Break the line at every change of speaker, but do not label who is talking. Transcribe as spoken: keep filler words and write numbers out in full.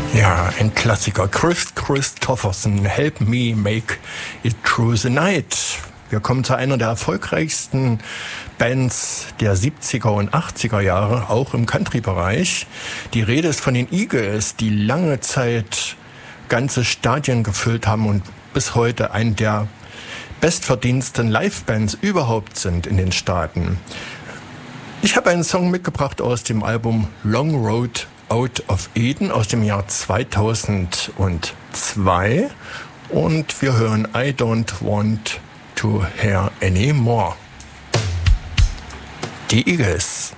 Ja, ein Klassiker. Chris Christopherson, Help Me Make It Through the Night. Wir kommen zu einer der erfolgreichsten Bands der siebziger und achtziger Jahre, auch im Country-Bereich. Die Rede ist von den Eagles, die lange Zeit ganze Stadien gefüllt haben und bis heute eine der bestverdiensten Live-Bands überhaupt sind in den Staaten. Ich habe einen Song mitgebracht aus dem Album Long Road Out of Eden aus dem Jahr zweitausendzwei und wir hören I Don't Want to Hear Any More. Die Eagles.